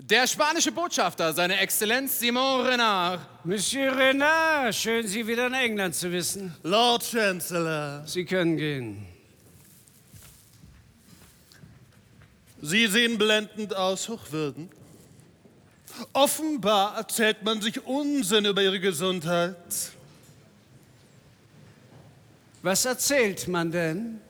Der spanische Botschafter, seine Exzellenz Simon Renard. Monsieur Renard, schön, Sie wieder in England zu wissen. Lord Chancellor. Sie können gehen. Sie sehen blendend aus, Hochwürden. Offenbar erzählt man sich Unsinn über Ihre Gesundheit. Was erzählt man denn?